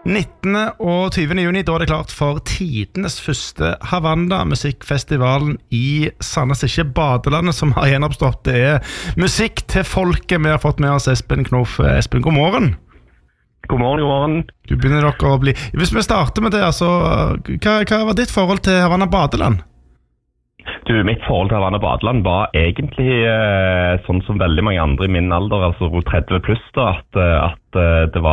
19. og 20. juni, da det klart for tidenes første Havanna musikkfestivalen i Sandnes, ikke badelandet som har gjenoppstått. Det musikk til folket. Vi har fått med oss Espen Knoff. Espen, god morgen. God morgen. Du begynner dere å bli... Hvis vi starter med det, altså, hva var ditt forhold til Havanna badeland? Mitt forhold til Havanna badeland var egentlig sånn som veldig mange andre i min alder, altså 30 pluss da, at det var